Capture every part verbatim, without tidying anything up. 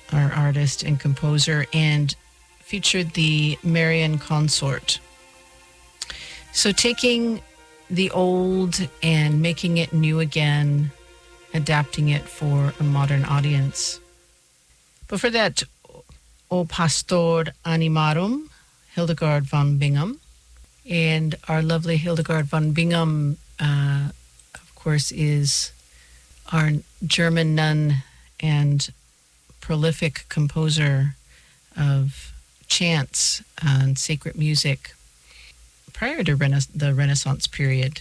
our artist and composer, and featured the Marian Consort. So taking the old and making it new again, adapting it for a modern audience. Before that, O Pastor Animarum, Hildegard von Bingen. And our lovely Hildegard von Bingen, uh, of course, is our German nun and prolific composer of chants and sacred music prior to Rena- the Renaissance period.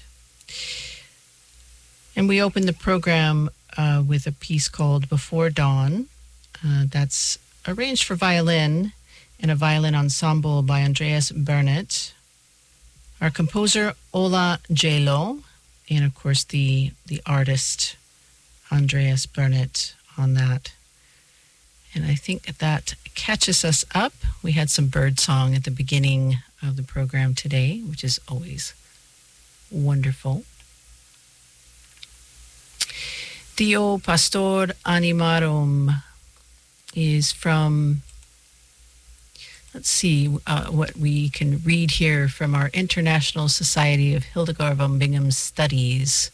And we opened the program uh, with a piece called Before Dawn. Uh, that's arranged for violin and a violin ensemble by Andreas Berndt. Our composer, Ola Gjeilo, and of course the, the artist, Andreas Berndt, on that. And I think that catches us up. We had some bird song at the beginning of the program today, which is always wonderful. Dio Pastor Animarum is from, let's see uh, what we can read here from our International Society of Hildegard von Bingen Studies.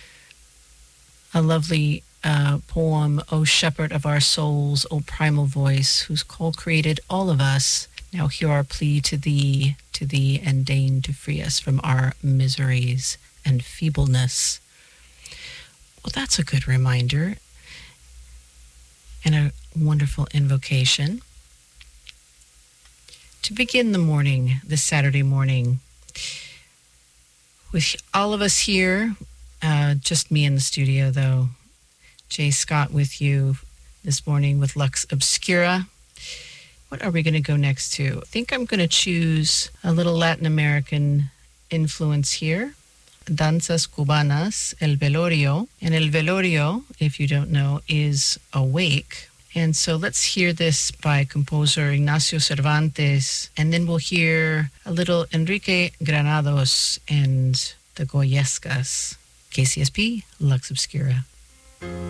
A lovely uh, poem, O Shepherd of our souls, O primal voice, whose call created all of us. Now hear our plea to thee, to thee, and deign to free us from our miseries and feebleness. Well, that's a good reminder and a wonderful invocation to begin the morning, this Saturday morning, with all of us here, uh, just me in the studio, though. Jay Scott with you this morning with Lux Obscura. What are we going to go next to? I think I'm going to choose a little Latin American influence here. Danzas Cubanas, El Velorio. And El Velorio, if you don't know, is awake. And so let's hear this by composer Ignacio Cervantes, and then we'll hear a little Enrique Granados and the Goyescas. K C S P, Lux Obscura.